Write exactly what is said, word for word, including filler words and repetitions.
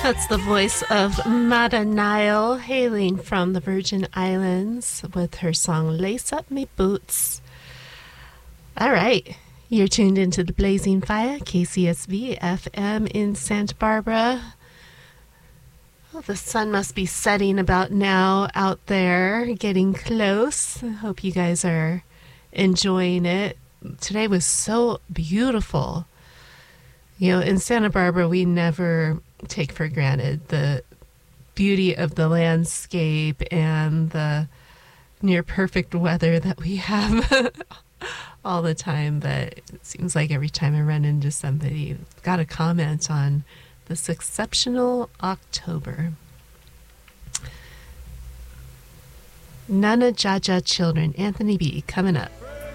That's the voice of Mada Nile, hailing from the Virgin Islands with her song Lace Up Me Boots. All right, you're tuned into the Blazing Fire, K C S V F M in Santa Barbara. Well, the sun must be setting about now out there, getting close. I hope you guys are enjoying it. Today was so beautiful. You know, in Santa Barbara, we never take for granted the beauty of the landscape and the near perfect weather that we have all the time. But it seems like every time I run into somebody, I've got a comment on this exceptional October. Nana Jaja Children, Anthony B. coming up.